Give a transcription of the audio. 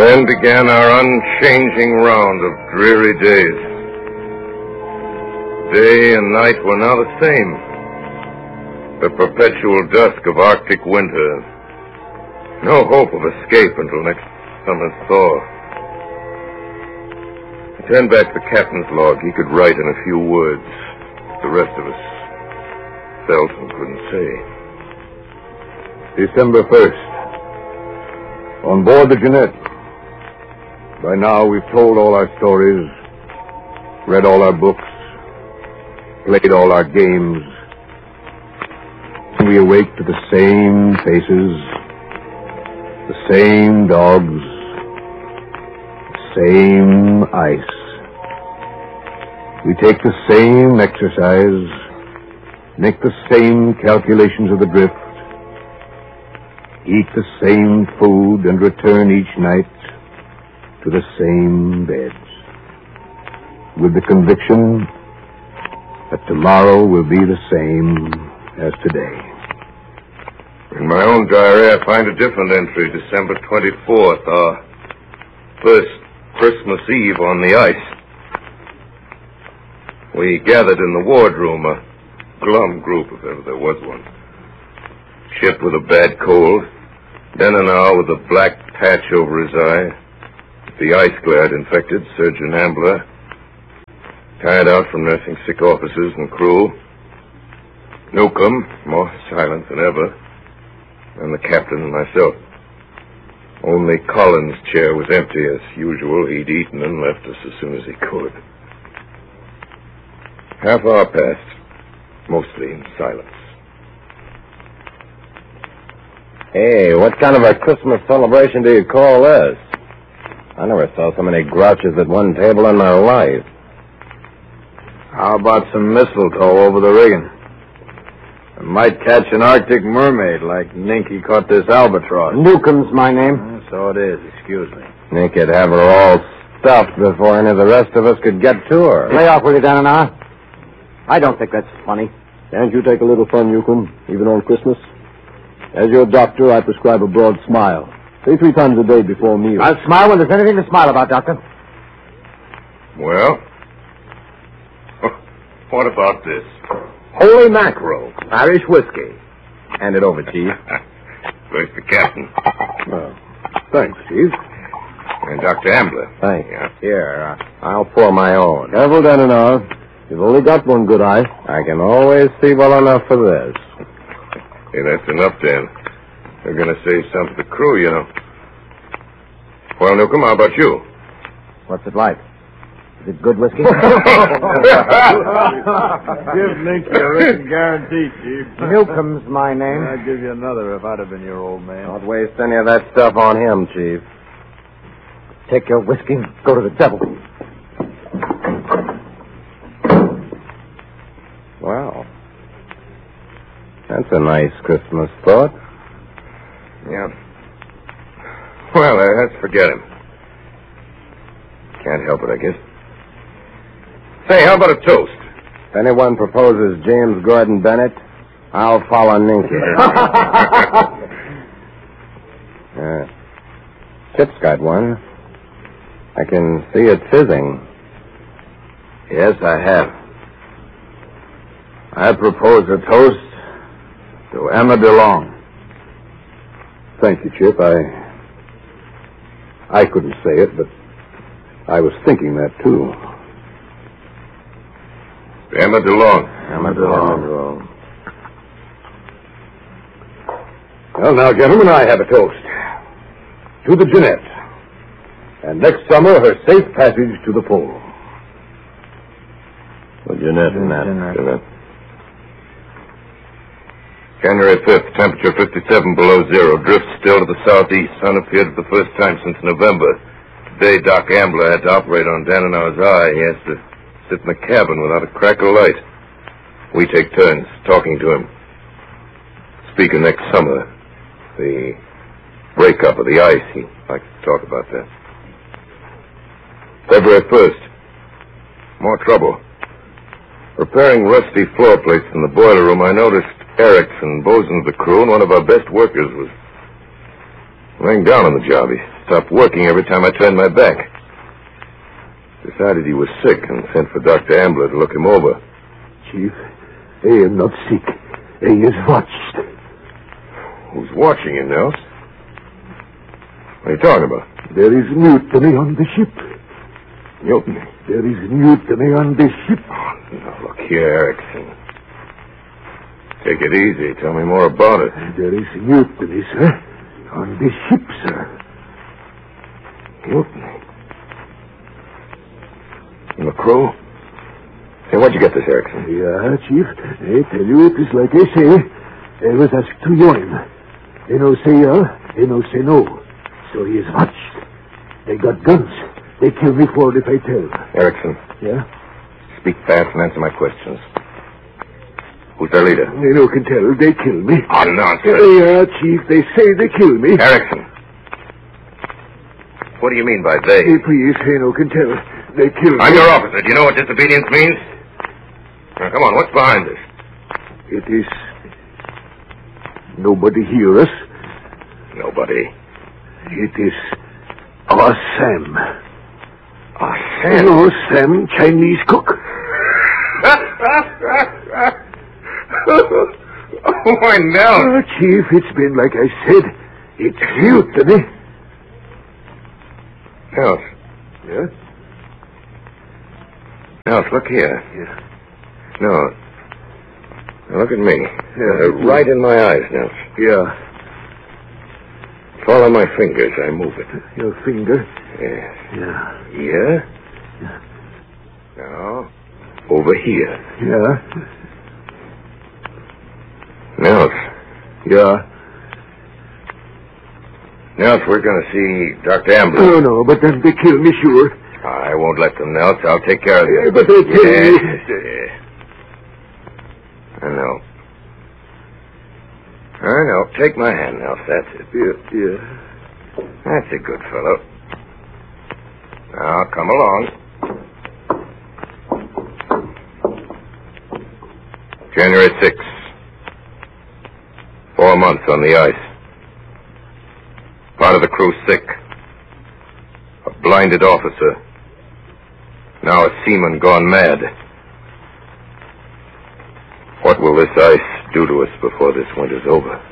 then began our unchanging round of dreary days. Day and night were now the same. The perpetual dusk of Arctic winter. No hope of escape until next summer's thaw. I turned back the captain's log. He could write in a few words. The rest of us felt and couldn't say. December 1st. On board the Jeanette. By now, we've told all our stories, read all our books, played all our games. We awake to the same faces, the same dogs, the same ice. We take the same exercise, make the same calculations of the drift, eat the same food, and return each night to the same beds, with the conviction that tomorrow will be the same as today. In my own diary, I find a different entry, December 24th, our first Christmas Eve on the ice. We gathered in the wardroom, a glum group, if ever there was one. Ship with a bad cold, Denenow with a black patch over his eye, the ice glare had infected Surgeon Ambler, tired out from nursing sick officers and crew. Newcomb, more silent than ever, and the captain and myself. Only Collins' chair was empty as usual. He'd eaten and left us as soon as he could. Half hour passed, mostly in silence. Hey, what kind of a Christmas celebration do you call this? I never saw so many grouches at one table in my life. How about some mistletoe over the rigging? I might catch an Arctic mermaid like Ninky caught this albatross. Newcomb's my name. So it is, excuse me. Ninky'd have her all stuffed before any of the rest of us could get to her. Lay off with it, Danana. I don't think that's funny. Can't you take a little fun, Newcomb, even on Christmas? As your doctor, I prescribe a broad smile. Say 3 times a day before meals. I'll smile when there's anything to smile about, Doctor. Well, what about this? Holy mackerel, Irish whiskey. Hand it over, Chief. Where's the captain? Well, thanks, Chief. And Dr. Ambler. Thank you. Yeah. Here, I'll pour my own. Careful, Danana. You've only got one good eye. I can always see well enough for this. Hey, that's enough, Dan. They're going to say something to the crew, you know. Well, Newcomb, how about you? What's it like? Is it good whiskey? Give Ninky a written guarantee, Chief. Newcomb's my name. I'd give you another if I'd have been your old man. Don't waste any of that stuff on him, Chief. Take your whiskey and go to the devil. Well, that's a nice Christmas thought. Yeah. Well, let's forget him. Can't help it, I guess. Say, how about a toast? If anyone proposes James Gordon Bennett, I'll follow Ninky. Chip's got one. I can see it fizzing. Yes, I have. I propose a toast to Emma DeLong. Thank you, Chip. I couldn't say it, but I was thinking that, too. Emma DeLong. Emma DeLong. Well, now, gentlemen, I have a toast. To the Jeanette. And next summer, her safe passage to the pole. The Jeanette. January 5th, temperature 57 below zero. Drift still to the southeast. Sun appeared for the first time since November. Today, Doc Ambler had to operate on Danenau's eye. He has to sit in the cabin without a crack of light. We take turns talking to him. Speaking next summer, the breakup of the ice. He'd like to talk about that. February 1st. More trouble. Repairing rusty floor plates in the boiler room, I noticed Erickson, bosun of the crew, and one of our best workers was laying down on the job. He stopped working every time I turned my back. Decided he was sick and sent for Dr. Ambler to look him over. Chief, I am not sick. I is watched. Who's watching you, Nels? What are you talking about? There is mutiny on the ship. Mutiny? There is mutiny on the ship. Oh, now, look here, Erickson. Take it easy. Tell me more about it. There is mutiny, sir. On the ship, sir. Mutiny? And the crew? Hey, where'd you get this, Erickson? Yeah, Chief. I tell you, it is like I say. I was asked to join. They no say they no say no. So he is watched. They got guns. They kill me for it if I tell. Erickson. Yeah? Speak fast and answer my questions. Who's their leader? They no can tell. They kill me. Oh, nonsense. Yeah, Chief. They say they kill me. Erickson. What do you mean by they? Hey, please, they no can tell. They kill me. I'm your officer. Do you know what disobedience means? Now, come on, what's behind this? It is... Nobody hear us. Nobody. It is... our Sam. Ah, Sam. No, Sam, Chinese cook. Why, no. Chief, it's been like I said. It's mutiny. Nels. Yeah? Nels, look here. Yeah. No. Now look at me. Yeah. Right in my eyes, Nels. Yeah. Follow my fingers. I move it. Your finger? Yes. Yeah. Here. Yeah. Now, over here. Yeah. Nels. Yeah. Nels, we're going to see Dr. Ambler. Oh, no, but then they kill me, sure. I won't let them, Nels. I'll take care of them. But they kill me. Yes. I know. I know. Take my hand, Nels. That's it. Yeah. That's a good fellow. Now, come along. January 6th. 4 months on the ice. Part of the crew sick. A blinded officer. Now a seaman gone mad. What will this ice do to us before this winter's over?